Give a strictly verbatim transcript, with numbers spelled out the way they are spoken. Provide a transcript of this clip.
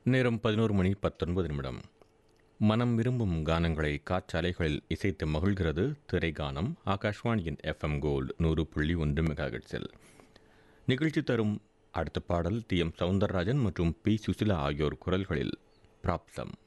நேரம் பதினோரு மணி பத்தொன்பது நிமிடம். மனம் விரும்பும் கானங்களை காற்றாலைகளில் இசைத்து மகிழ்கிறது திரைகானம். ஆகாஷ்வாணியின் எஃப்எம் கோல்டு நூறு புள்ளி ஒன்று மெகாஹெட்ஸில் நிகழ்ச்சி தரும் அடுத்த பாடல் டி எம் சவுந்தரராஜன் மற்றும் பி சுசிலா ஆகியோர் குரல்களில் பிராப்தம்.